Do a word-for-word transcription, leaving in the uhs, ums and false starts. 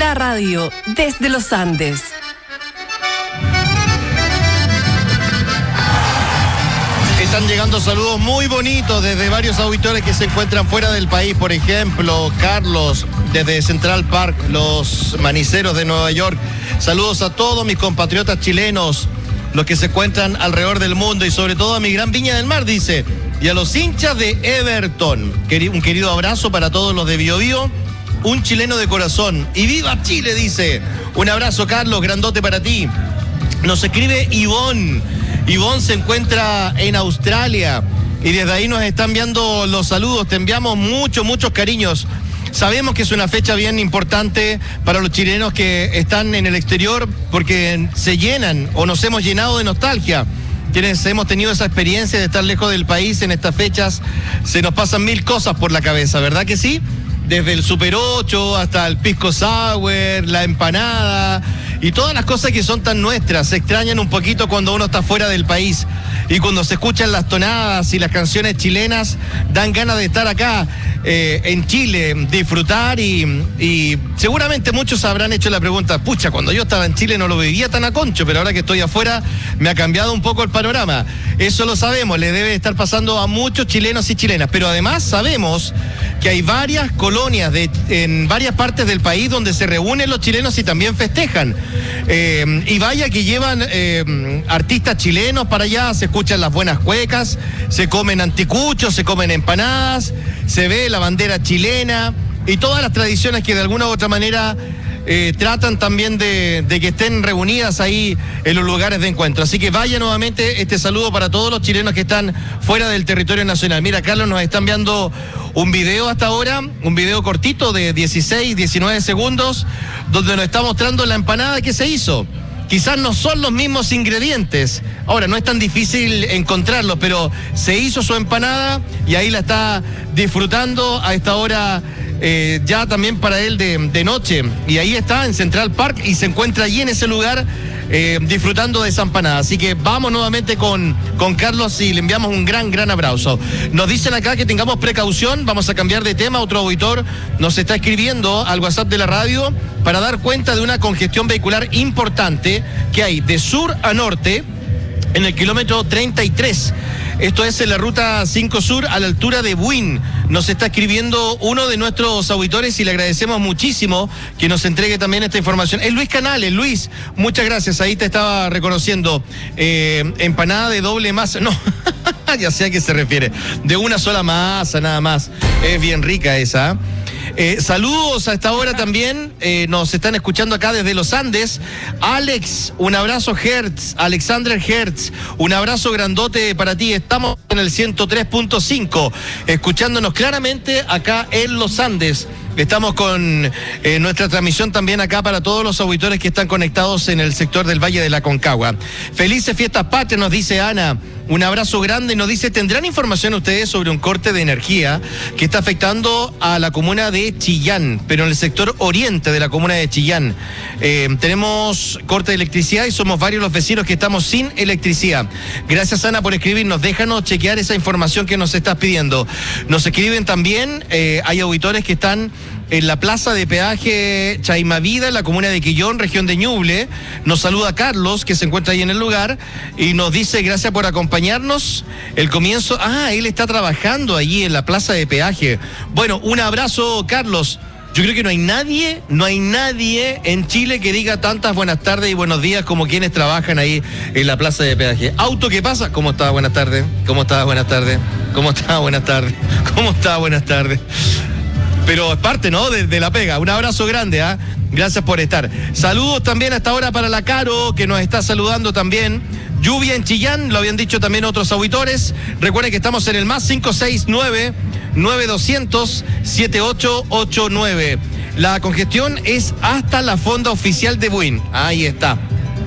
La radio desde los Andes. Están llegando saludos muy bonitos desde varios auditores que se encuentran fuera del país. Por ejemplo, Carlos, desde Central Park, los maniceros de Nueva York. Saludos a todos mis compatriotas chilenos, los que se encuentran alrededor del mundo y sobre todo a mi gran Viña del Mar, dice. Y a los hinchas de Everton. Un querido abrazo para todos los de Bio Bio. Un chileno de corazón. Y ¡viva Chile!, dice. Un abrazo, Carlos, grandote para ti. Nos escribe Ivonne. Ivonne se encuentra en Australia y desde ahí nos está enviando los saludos. Te enviamos muchos, muchos cariños. Sabemos que es una fecha bien importante para los chilenos que están en el exterior porque se llenan o nos hemos llenado de nostalgia. Quienes hemos tenido esa experiencia de estar lejos del país en estas fechas, se nos pasan mil cosas por la cabeza, ¿verdad que sí? Desde el Super ocho hasta el Pisco Sour, la empanada y todas las cosas que son tan nuestras. Se extrañan un poquito cuando uno está fuera del país y cuando se escuchan las tonadas y las canciones chilenas, dan ganas de estar acá eh, en Chile, disfrutar y, y seguramente muchos habrán hecho la pregunta, pucha, cuando yo estaba en Chile no lo vivía tan a concho, pero ahora que estoy afuera me ha cambiado un poco el panorama. Eso lo sabemos, le debe estar pasando a muchos chilenos y chilenas, pero además sabemos que hay varias colonias de, en varias partes del país donde se reúnen los chilenos y también festejan. Eh, y vaya que llevan eh, artistas chilenos para allá, se escuchan las buenas cuecas, se comen anticuchos, se comen empanadas, se ve la bandera chilena y todas las tradiciones que de alguna u otra manera eh, tratan también de, de que estén reunidas ahí en los lugares de encuentro. Así que vaya nuevamente este saludo para todos los chilenos que están fuera del territorio nacional. Mira, Carlos nos está enviando un video hasta ahora, un video cortito de dieciséis, diecinueve segundos, donde nos está mostrando la empanada que se hizo. Quizás no son los mismos ingredientes. Ahora, no es tan difícil encontrarlos, pero se hizo su empanada y ahí la está disfrutando a esta hora eh, ya también para él de, de noche. Y ahí está en Central Park y se encuentra allí en ese lugar eh, disfrutando de esa empanada. Así que vamos nuevamente con, con Carlos y le enviamos un gran, gran abrazo. Nos dicen acá que tengamos precaución, vamos a cambiar de tema. Otro auditor nos está escribiendo al WhatsApp de la radio para dar cuenta de una congestión vehicular importante que hay de sur a norte en el kilómetro treinta y tres. Esto es en la ruta cinco Sur a la altura de Buin. Nos está escribiendo uno de nuestros auditores y le agradecemos muchísimo que nos entregue también esta información. Es Luis Canales. Luis, muchas gracias. Ahí te estaba reconociendo. Eh, empanada de doble masa. No, ya sé a qué se refiere. De una sola masa nada más. Es bien rica esa. Eh, saludos a esta hora también, eh, nos están escuchando acá desde los Andes. Alex, un abrazo Hertz, Alexander Hertz, un abrazo grandote para ti. Estamos en el ciento tres punto cinco, escuchándonos claramente acá en los Andes. Estamos con eh, nuestra transmisión también acá para todos los auditores que están conectados en el sector del Valle de la Aconcagua. Felices fiestas patrias, nos dice Ana. Un abrazo grande. Nos dice, ¿tendrán información ustedes sobre un corte de energía que está afectando a la comuna de Chillán, pero en el sector oriente de la comuna de Chillán? Eh, tenemos corte de electricidad y somos varios los vecinos que estamos sin electricidad. Gracias, Ana, por escribirnos. Déjanos chequear esa información que nos estás pidiendo. Nos escriben también, eh, hay auditores que están en la plaza de peaje Chaimavida, en la comuna de Quillón, región de Ñuble. Nos saluda Carlos, que se encuentra ahí en el lugar, y nos dice, gracias por acompañarnos. El comienzo, ah, él está trabajando allí en la plaza de peaje. Bueno, un abrazo, Carlos. Yo creo que no hay nadie, no hay nadie en Chile que diga tantas buenas tardes y buenos días como quienes trabajan ahí en la plaza de peaje. Auto, ¿qué pasa? ¿Cómo está? Buenas tardes. ¿Cómo está? Buenas tardes. ¿Cómo está? Buenas tardes. ¿Cómo está? Buenas tardes. Pero es parte, ¿no? De, de la pega. Un abrazo grande, ¿ah? ¿eh? Gracias por estar. Saludos también hasta ahora para la Caro, que nos está saludando también. Lluvia en Chillán, lo habían dicho también otros auditores. Recuerden que estamos en el más cinco seis nueve, nueve dos cero cero, siete ocho ocho nueve. La congestión es hasta la fonda oficial de Buin. Ahí está.